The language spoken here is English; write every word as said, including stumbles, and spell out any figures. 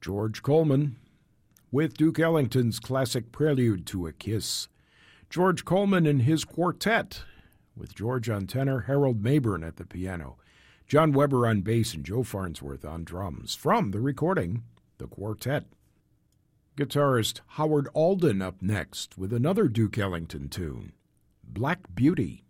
George Coleman with Duke Ellington's classic Prelude to a Kiss. George Coleman and his quartet with George on tenor, Harold Mabern at the piano, John Weber on bass, and Joe Farnsworth on drums. From the recording, The Quartet. Guitarist Howard Alden up next with another Duke Ellington tune, Black Beauty.